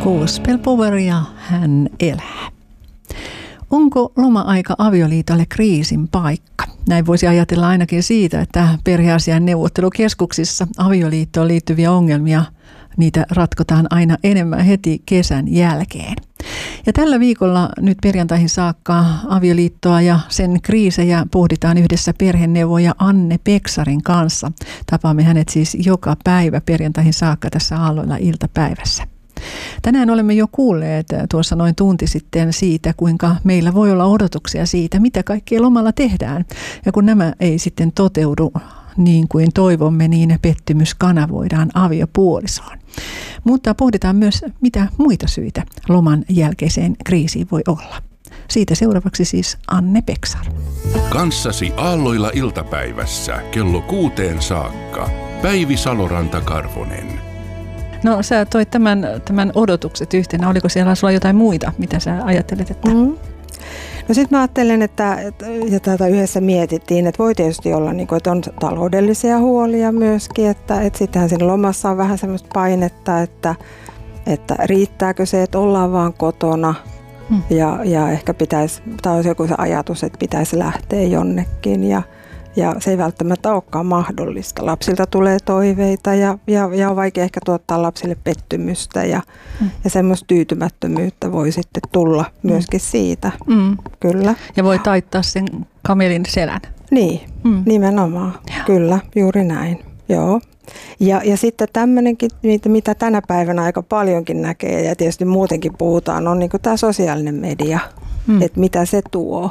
Gospel Poweria hän elää. Onko loma-aika avioliitolle kriisin paikka? Näin voisi ajatella ainakin siitä, että perheasian neuvottelukeskuksissa avioliittoon liittyviä ongelmia, niitä ratkotaan aina enemmän heti kesän jälkeen. Ja tällä viikolla nyt perjantaihin saakka avioliittoa ja sen kriisejä pohditaan yhdessä perheneuvoja Anne Peksarin kanssa. Tapaamme hänet siis joka päivä perjantaihin saakka tässä Aalloilla iltapäivässä. Tänään olemme jo kuulleet tuossa noin tunti sitten siitä, kuinka meillä voi olla odotuksia siitä, mitä kaikkea lomalla tehdään. Ja kun nämä ei sitten toteudu niin kuin toivomme, niin pettymys kanavoidaan aviopuolisoon. Mutta pohditaan myös, mitä muita syitä loman jälkeiseen kriisiin voi olla. Siitä seuraavaksi siis Anne Peksar. Kanssasi Aalloilla iltapäivässä kello 6 saakka. Päivi Saloranta-Karvonen. No sä toit tämän odotukset yhtenä. Oliko siellä sulla jotain muita, mitä sä ajattelet? Että... No sitten mä ajattelen, että tätä yhdessä mietittiin, että voi tietysti olla, että on taloudellisia huolia myöskin, että sittenhän siinä lomassa on vähän semmoista painetta, että riittääkö se, että ollaan vaan kotona ja ehkä pitäisi, tai olisi joku se ajatus, että pitäisi lähteä jonnekin ja se ei välttämättä olekaan mahdollista. Lapsilta tulee toiveita ja on vaikea ehkä tuottaa lapsille pettymystä ja semmoista tyytymättömyyttä voi sitten tulla myöskin siitä. Kyllä. Ja voi taittaa sen kamelin selän. Niin, nimenomaan. Ja. Kyllä, juuri näin. Joo. Ja sitten tämmöinenkin, mitä tänä päivänä aika paljonkin näkee ja tietysti muutenkin puhutaan, on niin kuin tämä sosiaalinen media. Että mitä se tuo,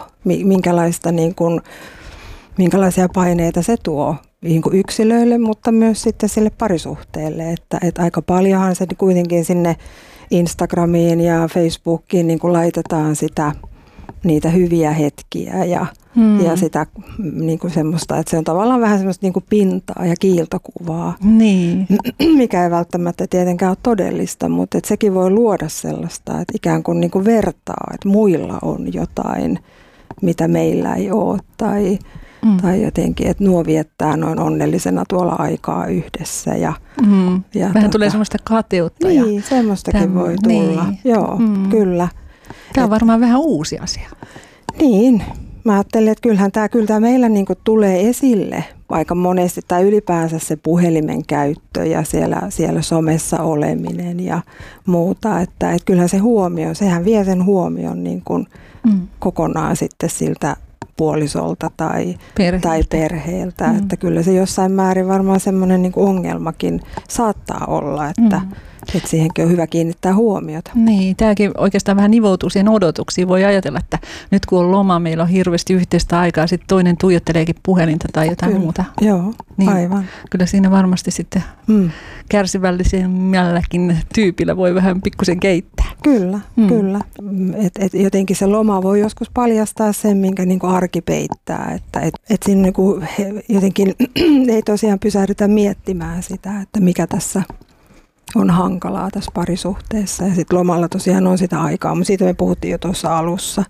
minkälaisia paineita se tuo niin kuin yksilöille, mutta myös sitten sille parisuhteelle. Että aika paljonhan se kuitenkin sinne Instagramiin ja Facebookiin niin kuin laitetaan niitä hyviä hetkiä ja sitä niin kuin semmoista, että se on tavallaan vähän semmoista niin kuin pintaa ja kiiltokuvaa, mikä ei välttämättä tietenkään ole todellista, mutta että sekin voi luoda sellaista, että ikään kuin, niin kuin vertaa, että muilla on jotain, mitä meillä ei ole tai jotenkin, että nuo viettää noin onnellisena tuolla aikaa yhdessä. Ja vähän tulee semmoista kateutta. Niin, semmoistakin voi tulla. Niin. Joo, kyllä. Tämä on varmaan vähän uusi asia. Niin, mä ajattelin, että kyllä tämä meillä niin kuin tulee esille aika monesti, tai ylipäänsä se puhelimen käyttö ja siellä somessa oleminen ja muuta. Että kyllähän se huomio, sehän vie sen huomion niin kuin kokonaan sitten siltä puolisolta tai perheeltä. Että kyllä se jossain määrin varmaan semmoinen niin kuin ongelmakin saattaa olla, että siihenkin on hyvä kiinnittää huomiota. Niin, tämäkin oikeastaan vähän nivoutuu siihen odotuksiin. Voi ajatella, että nyt kun on loma, meillä on hirveästi yhteistä aikaa, sitten toinen tuijotteleekin puhelinta tai jotain muuta. Joo, niin, aivan. Kyllä siinä varmasti sitten kärsivällisemmälläkin tyypillä voi vähän pikkusen keittää. Kyllä. Et jotenkin se loma voi joskus paljastaa sen, minkä niin kuin arki peittää. Että siinä niin kuin jotenkin ei tosiaan pysähdytä miettimään sitä, että mikä tässä on hankalaa tässä parisuhteessa. Ja sitten lomalla tosiaan on sitä aikaa, mutta siitä me puhuttiin jo tuossa alussa.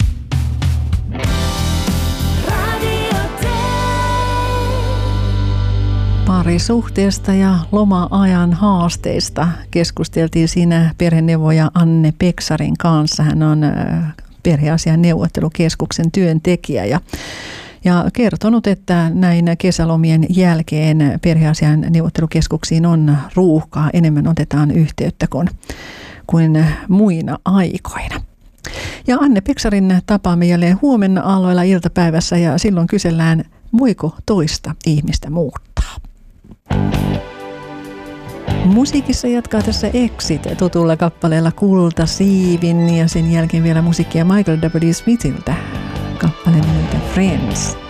Parisuhteesta ja loma-ajan haasteista keskusteltiin siinä perheneuvoja Anne Peksarin kanssa. Hän on perheasian neuvottelukeskuksen työntekijä ja kertonut, että näin kesälomien jälkeen perheasian neuvottelukeskuksiin on ruuhkaa. Enemmän otetaan yhteyttä kuin muina aikoina. Ja Anne Peksarin tapaamme jälleen huomenna Aalloilla iltapäivässä ja silloin kysellään, voiko toista ihmistä muuttaa. Musiikissa jatkaa tässä Exit tutulla kappaleella Kultasiivin ja sen jälkeen vielä musiikkia Michael W. Smithiltä kappale nimeltä Friends.